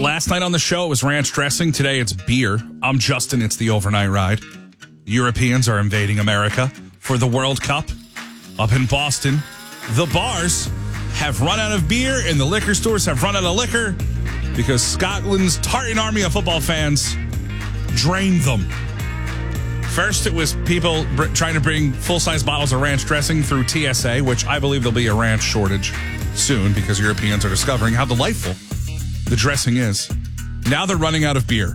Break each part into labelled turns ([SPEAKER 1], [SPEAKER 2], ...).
[SPEAKER 1] Last night on the show, it was ranch dressing. Today, it's beer. I'm Justin. It's the overnight ride. Europeans are invading America for the World Cup. Up in Boston, the bars have run out of beer and the liquor stores have run out of liquor because Scotland's tartan army of football fans drained them. First, it was people trying to bring full-size bottles of ranch dressing through TSA, which I believe there'll be a ranch shortage soon because Europeans are discovering how delightful the dressing is. Now they're running out of beer.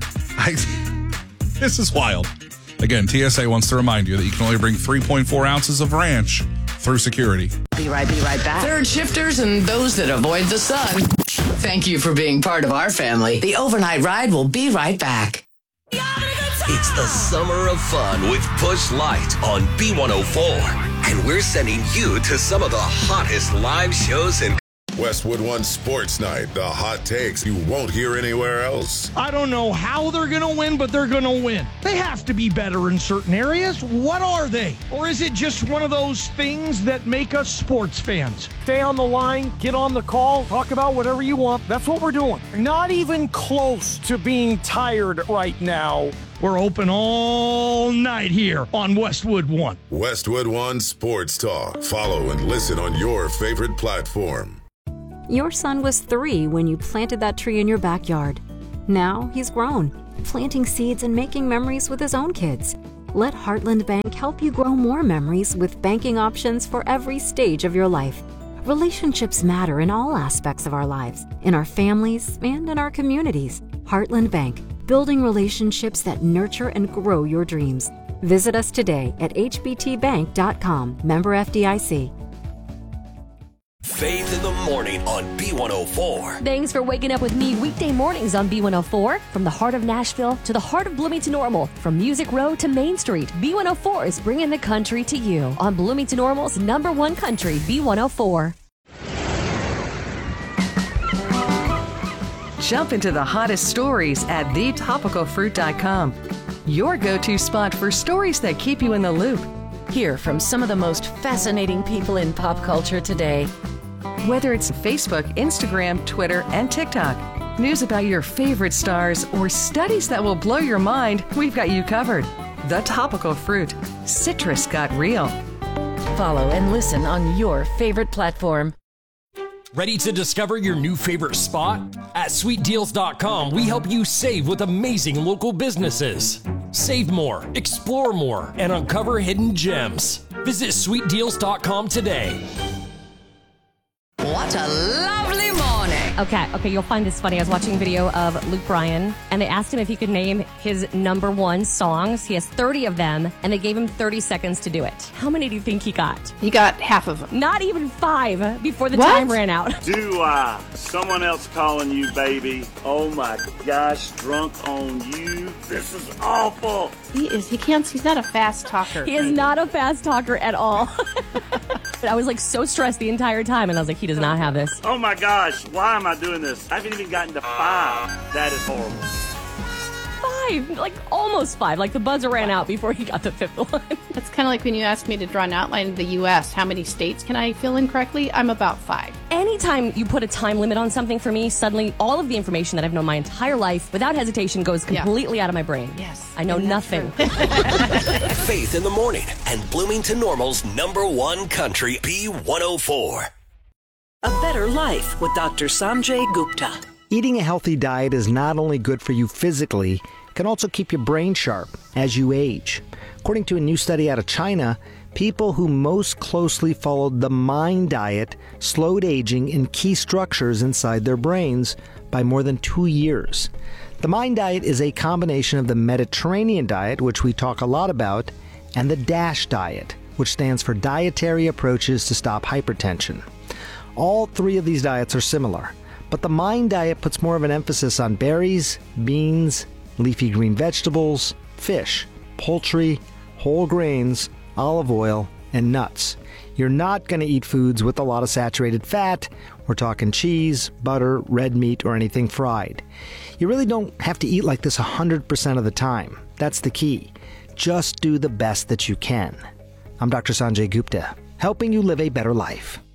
[SPEAKER 1] This is wild. Again, TSA wants to remind you that you can only bring 3.4 ounces of ranch through security.
[SPEAKER 2] Be right back. Third shifters and those that avoid the sun. Thank you for being part of our family. The overnight ride will be right back.
[SPEAKER 3] It's the summer of fun with Busch Light on B104. And we're sending you to some of the hottest live shows in
[SPEAKER 4] Westwood One Sports Night, the hot takes you won't hear anywhere else.
[SPEAKER 5] I don't know how they're going to win, but they're going to win. They have to be better in certain areas. What are they? Or is it just one of those things that make us sports fans? Stay on the line, get on the call, talk about whatever you want. That's what we're doing. Not even close to being tired right now. We're open all night here on Westwood One.
[SPEAKER 4] Westwood One Sports Talk. Follow and listen on your favorite platform.
[SPEAKER 6] Your son was 3 when you planted that tree in your backyard. Now he's grown, planting seeds and making memories with his own kids. Let Heartland Bank help you grow more memories with banking options for every stage of your life. Relationships matter in all aspects of our lives, in our families and in our communities. Heartland Bank, building relationships that nurture and grow your dreams. Visit us today at hbtbank.com, member FDIC.
[SPEAKER 3] Faith in the Morning on B104.
[SPEAKER 7] Thanks for waking up with me weekday mornings on B104. From the heart of Nashville to the heart of Bloomington Normal, from Music Row to Main Street, B104 is bringing the country to you on Bloomington Normal's #1 country, B104.
[SPEAKER 8] Jump into the hottest stories at thetopicalfruit.com. Your go-to spot for stories that keep you in the loop.
[SPEAKER 2] Hear from some of the most fascinating people in pop culture today.
[SPEAKER 8] Whether it's Facebook, Instagram, Twitter, and TikTok, news about your favorite stars, or studies that will blow your mind, we've got you covered. The Topical Fruit. Citrus got real.
[SPEAKER 2] Follow and listen on your favorite platform.
[SPEAKER 9] Ready to discover your new favorite spot? At sweetdeals.com, we help you save with amazing local businesses. Save more, explore more, and uncover hidden gems. Visit sweetdeals.com today.
[SPEAKER 2] What a lovely morning.
[SPEAKER 7] Okay, you'll find this funny. I was watching a video of Luke Bryan, and they asked him if he could name his #1 songs. He has 30 of them, and they gave him 30 seconds to do it. How many do you think he got?
[SPEAKER 10] He got half of them.
[SPEAKER 7] Not even 5 before the time ran out.
[SPEAKER 11] Do I? Someone else calling you baby. Oh my gosh, drunk on you. This is awful.
[SPEAKER 10] He's not a fast talker.
[SPEAKER 7] He is not a fast talker at all. I was like so stressed the entire time, and I was like, he does not have this.
[SPEAKER 11] Oh my gosh, why am I doing this? I haven't even gotten to 5. That is horrible.
[SPEAKER 7] 5, like almost 5. Like the buzzer ran out before he got the 5th one.
[SPEAKER 10] It's kind of like when you asked me to draw an outline of the U.S. How many states can I fill in correctly? I'm about 5.
[SPEAKER 7] Anytime you put a time limit on something for me, suddenly all of the information that I've known my entire life, without hesitation, goes completely out of my brain.
[SPEAKER 10] Yes.
[SPEAKER 7] I know nothing.
[SPEAKER 3] Faith in the Morning and Bloomington Normal's #1 country, B104.
[SPEAKER 12] A Better Life with Dr. Sanjay Gupta.
[SPEAKER 13] Eating a healthy diet is not only good for you physically, it can also keep your brain sharp as you age. According to a new study out of China, people who most closely followed the MIND diet slowed aging in key structures inside their brains by more than 2 years. The MIND diet is a combination of the Mediterranean diet, which we talk a lot about, and the DASH diet, which stands for Dietary Approaches to Stop Hypertension. All 3 of these diets are similar, but the MIND diet puts more of an emphasis on berries, beans, leafy green vegetables, fish, poultry, whole grains, olive oil, and nuts. You're not going to eat foods with a lot of saturated fat. We're talking cheese, butter, red meat, or anything fried. You really don't have to eat like this 100% of the time. That's the key. Just do the best that you can. I'm Dr. Sanjay Gupta, helping you live a better life.